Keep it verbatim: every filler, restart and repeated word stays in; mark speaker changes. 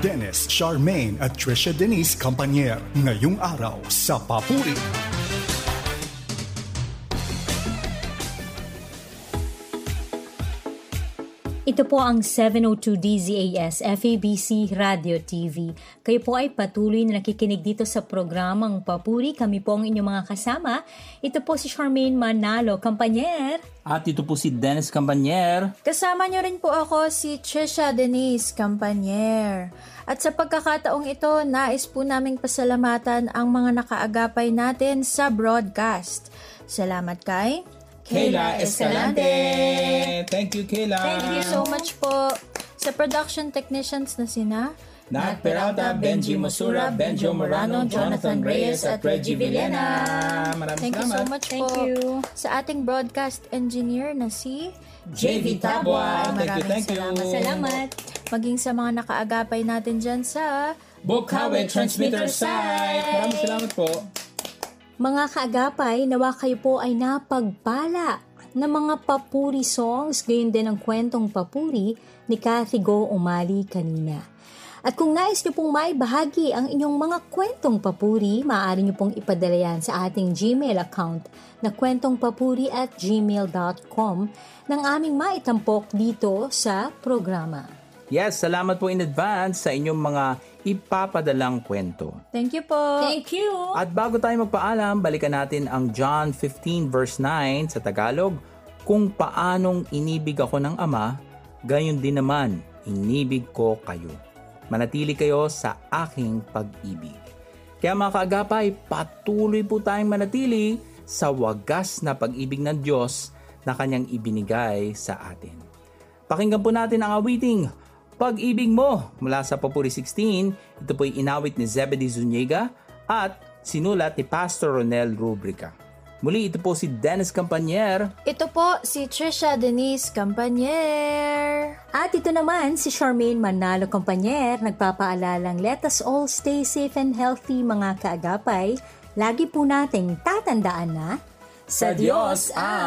Speaker 1: Dennis Charmaine at Trisha Denise Campanier. Ngayong araw sa Papuri.
Speaker 2: Ito po ang seven oh two D Z A S F A B C Radio T V. Kayo po ay patuloy na nakikinig dito sa programang Papuri. Kami po ang inyong mga kasama. Ito po si Charmaine Manalo Campanier.
Speaker 3: At ito po si Dennis Campanier.
Speaker 4: Kasama niyo rin po ako si Trisha Denise Campanier. At sa pagkakataong ito, nais po naming pasalamatan ang mga nakaagapay natin sa broadcast. Salamat kay
Speaker 3: Kayla Escalante. Thank you, Kayla.
Speaker 4: Thank you so much po sa production technicians na sina
Speaker 3: Nat Peralta, Benji Mosura, Benjo Morano, Jonathan Reyes at Reggie Villena. Maraming
Speaker 4: Thank
Speaker 3: salamat.
Speaker 4: you so much
Speaker 2: Thank
Speaker 4: po
Speaker 2: you.
Speaker 4: sa ating broadcast engineer na si
Speaker 3: J V Tabua. Thank you,
Speaker 4: Maraming
Speaker 3: thank you.
Speaker 4: salamat.
Speaker 2: Salamat.
Speaker 4: Maging sa mga nakaagapay natin dyan sa
Speaker 3: Bukawi Transmitter Site. Maraming salamat po.
Speaker 2: Mga kaagapay, nawa kayo po ay napagpala ng mga papuri songs, gayon din ang kwentong papuri ni Cathy Go Umali kanina. At kung nais niyo pong maibahagi ang inyong mga kwentong papuri, maaari niyo pong ipadala yan sa ating Gmail account na kwentongpapuri at gmail dot com nang aming maitampok dito sa programa.
Speaker 3: Yes, salamat po in advance sa inyong mga ipapadalang kwento.
Speaker 4: Thank you po.
Speaker 2: Thank you!
Speaker 3: At bago tayo magpaalam, balikan natin ang John fifteen verse nine sa Tagalog. Kung paanong inibig ako ng Ama, gayon din naman inibig ko kayo. Manatili kayo sa aking pag-ibig. Kaya mga kaagapay, patuloy po tayong manatili sa wagas na pag-ibig ng Diyos na Kanyang ibinigay sa atin. Pakinggan po natin ang awiting Pag-ibig Mo mula sa Papuri sixteen. Ito po'y inawit ni Zebedee Zuniga at sinulat ni Pastor Ronel Rubrica. Muli, ito po si Dennis Campanier.
Speaker 4: Ito po si Trisha Denise Campanier.
Speaker 2: At ito naman si Charmaine Manalo Campanier, nagpapaalalang let us all stay safe and healthy mga kaagapay. Lagi po nating tatandaan na
Speaker 3: Sa Diyos ang